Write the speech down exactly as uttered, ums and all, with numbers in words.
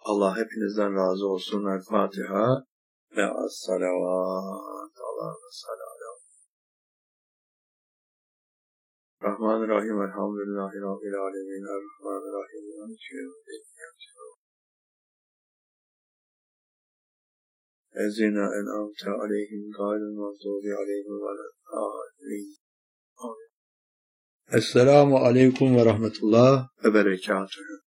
Allah hepinizden razı olsun. El Fatiha ve as-salavat. Allah'a salam. Rahmanirrahim. Elhamdülillahi Rabbil alemin. Errahmanirrahim. Ezina en'amte aleyhim gayril mağdubi aleyhim ve lâ-dâllîn. Esselamu aleyküm ve rahmetullah ve berekatühü.